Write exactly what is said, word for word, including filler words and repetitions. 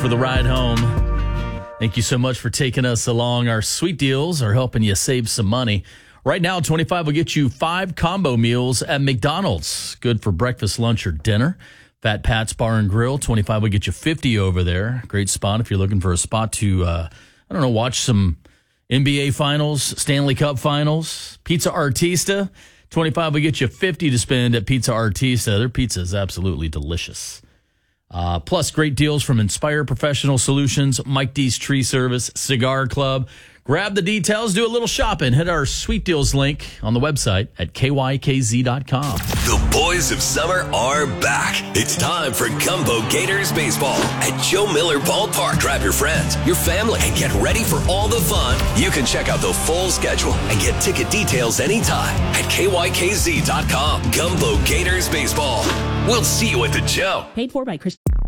for the ride home. Thank you so much for taking us along. Our sweet deals are helping you save some money. Right now, twenty-five will get you five combo meals at McDonald's. Good for breakfast, lunch, or dinner. Fat Pat's Bar and Grill, twenty-five will get you fifty over there. Great spot if you're looking for a spot to, uh, I don't know, watch some N B A Finals, Stanley Cup Finals. Pizza Artista, twenty-five will get you fifty to spend at Pizza Artista. Their pizza is absolutely delicious. Uh, plus, great deals from Inspire Professional Solutions, Mike D's Tree Service, Cigar Club. Grab the details, do a little shopping. Hit our Sweet Deals link on the website at K Y K Z dot com. The boys of summer are back. It's time for Gumbo Gators baseball at Joe Miller Ballpark. Grab your friends, your family, and get ready for all the fun. You can check out the full schedule and get ticket details anytime at K Y K Z dot com. Gumbo Gators baseball. We'll see you at the Joe. Paid for by Christian.